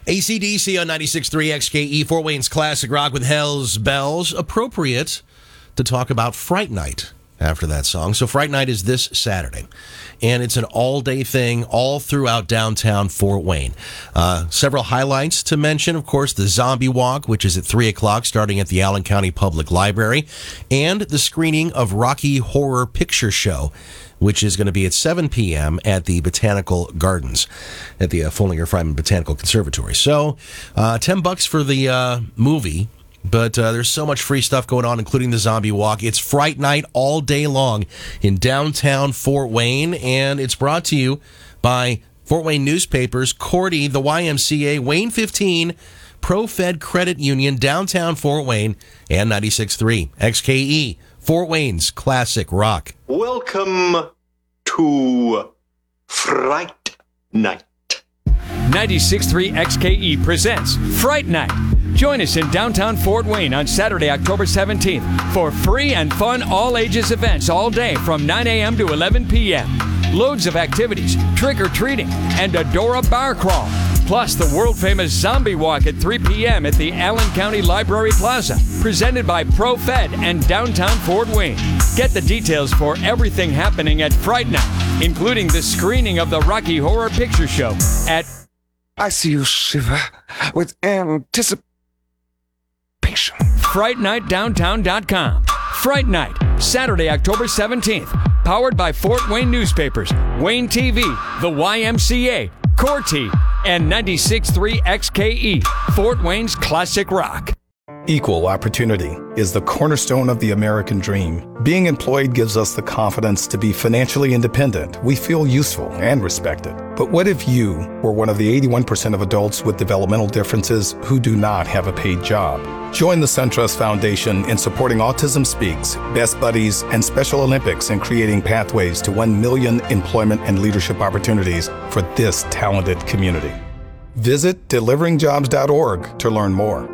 AC/DC on 96.3 XKE, Fort Wayne's classic rock with Hell's Bells. Appropriate to talk about Fright Night after that song. So Fright Night is this Saturday, and it's an all-day thing all throughout downtown Fort Wayne. Several highlights to mention, of course, the Zombie Walk, which is at 3 o'clock starting at the Allen County Public Library, and the screening of Rocky Horror Picture Show, which is going to be at 7 p.m. at the Botanical Gardens at the Follinger-Fryman Botanical Conservatory. So $10 for the movie. But there's so much free stuff going on, including the Zombie Walk. It's Fright Night all day long in downtown Fort Wayne, and it's brought to you by Fort Wayne Newspapers, Cordy, the YMCA, Wayne 15, ProFed Credit Union, downtown Fort Wayne, and 96.3 XKE, Fort Wayne's classic rock. Welcome to Fright Night. 96.3 XKE presents Fright Night. Join us in downtown Fort Wayne on Saturday, October 17th for free and fun all-ages events all day from 9 a.m. to 11 p.m. Loads of activities, trick-or-treating, and Adora Bar Crawl. Plus the world-famous Zombie Walk at 3 p.m. at the Allen County Library Plaza, presented by ProFed and downtown Fort Wayne. Get the details for everything happening at Fright Night, including the screening of the Rocky Horror Picture Show at... I see you shiver with anticipation. FrightNightDowntown.com. Fright Night, Saturday, October 17th. Powered by Fort Wayne Newspapers, Wayne TV, the YMCA, Corty, and 96.3 XKE, Fort Wayne's classic rock. Equal opportunity is the cornerstone of the American dream. Being employed gives us the confidence to be financially independent. We feel useful and respected. But what if you were one of the 81% of adults with developmental differences who do not have a paid job? Join the SunTrust Foundation in supporting Autism Speaks, Best Buddies, and Special Olympics in creating pathways to 1 million employment and leadership opportunities for this talented community. Visit deliveringjobs.org to learn more.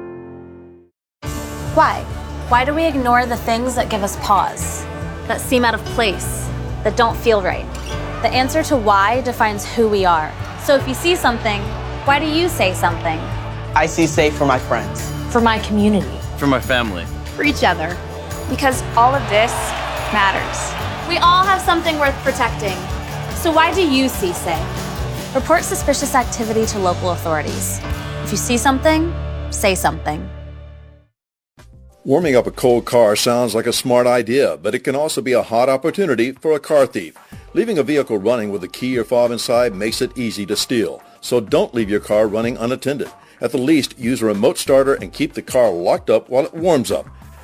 Why? Why do we ignore the things that give us pause, that seem out of place, that don't feel right? The answer to why defines who we are. So if you see something, why do you say something? I see safe for my friends. For my community. For my family. For each other. Because all of this matters. We all have something worth protecting. So why do you see safe? Report suspicious activity to local authorities. If you see something, say something. Warming up a cold car sounds like a smart idea, but it can also be a hot opportunity for a car thief. Leaving a vehicle running with a key or fob inside makes it easy to steal. So don't leave your car running unattended. At the least, use a remote starter and keep the car locked up while it warms up.